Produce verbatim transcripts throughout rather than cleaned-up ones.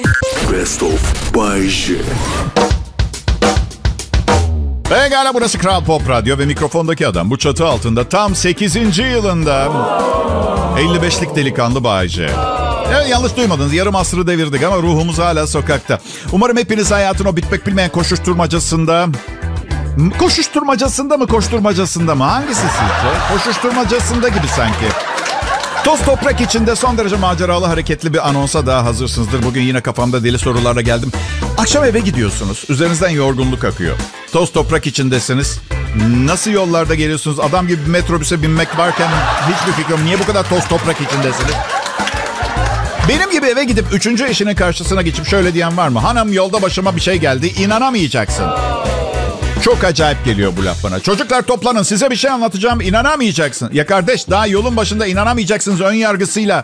Best of Bay J. Pekala, burası Kral Pop Radyo ve mikrofondaki adam bu çatı altında tam sekizinci yılında elli beşlik delikanlı Bay J. Evet, yanlış duymadınız. Yarım asrı devirdik ama ruhumuz hala sokakta. Umarım hepiniz hayatın o bitmek bilmeyen koşuşturmacasında... Koşuşturmacasında mı, koşturmacasında mı? Hangisi sizce? Koşuşturmacasında gibi sanki. Toz toprak içinde son derece maceralı, hareketli bir anonsa daha hazırsınızdır. Bugün yine kafamda deli sorularla geldim. Akşam eve gidiyorsunuz. Üzerinizden yorgunluk akıyor. Toz toprak içindesiniz. Nasıl yollarda geliyorsunuz? Adam gibi bir metrobüse binmek varken hiçbir fikrim yok. Niye bu kadar toz toprak içindesiniz? Benim gibi eve gidip üçüncü eşinin karşısına geçip şöyle diyen var mı? Hanım, yolda başıma bir şey geldi. İnanamayacaksın. Çok acayip geliyor bu laf bana. Çocuklar toplanın, size bir şey anlatacağım, inanamayacaksın. Ya kardeş, daha yolun başında inanamayacaksınız ön yargısıyla.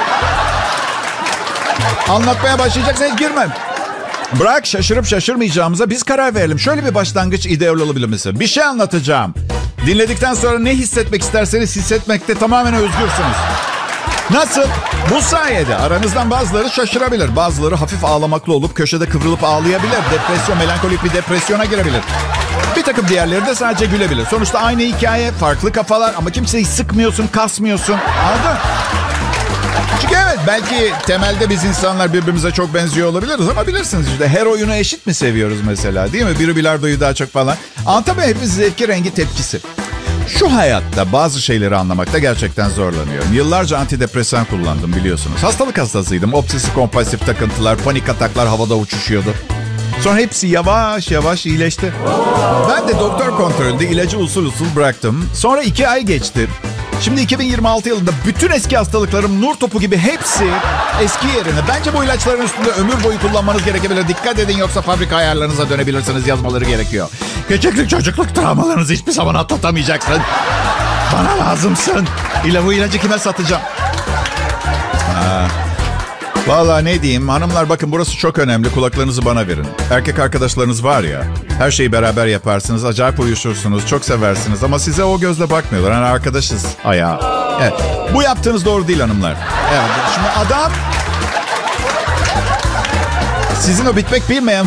Anlatmaya başlayacaksınız, girmem. Bırak şaşırıp şaşırmayacağımıza biz karar verelim. Şöyle bir başlangıç ideal olabilir mesela. Bir şey anlatacağım. Dinledikten sonra ne hissetmek isterseniz hissetmekte tamamen özgürsünüz. Nasıl? Bu sayede aranızdan bazıları şaşırabilir. Bazıları hafif ağlamaklı olup köşede kıvrılıp ağlayabilir. Depresyon, melankolik bir depresyona girebilir. Bir takım diğerleri de sadece gülebilir. Sonuçta aynı hikaye, farklı kafalar ama kimseyi sıkmıyorsun, kasmıyorsun. Anladın? Çünkü evet, belki temelde biz insanlar birbirimize çok benziyor olabiliriz ama bilirsiniz işte her oyunu eşit mi seviyoruz mesela, değil mi? Biri bilardoyu daha çok falan. Anlatamıyor, hepimiz zevki, rengi, tepkisi. Şu hayatta bazı şeyleri anlamakta gerçekten zorlanıyorum. Yıllarca antidepresan kullandım, biliyorsunuz. Hastalık hastasıydım. Obsesif kompulsif takıntılar, panik ataklar havada uçuşuyordu. Sonra hepsi yavaş yavaş iyileşti. Ben de doktor kontrolünde ilacı usul usul bıraktım. Sonra iki ay geçti. Şimdi iki bin yirmi altı yılında bütün eski hastalıklarım nur topu gibi hepsi eski yerine. Bence bu ilaçların üstünde ömür boyu kullanmanız gerekebilir. Dikkat edin, yoksa fabrika ayarlarınıza dönebilirsiniz yazmaları gerekiyor. Küçüklük çocukluk travmalarınızı hiçbir zaman atlatamayacaksın. Bana lazımsın. İle bu ilacı kime satacağım? Ha. Vallahi ne diyeyim hanımlar, bakın burası çok önemli, kulaklarınızı bana verin. Erkek arkadaşlarınız var ya, her şeyi beraber yaparsınız, acayip uyuşursunuz, çok seversiniz ama size o gözle bakmıyorlar. Hani arkadaşız ayağı. Evet, bu yaptığınız doğru değil hanımlar. Evet, şimdi adam sizin o bitmek bilmeyen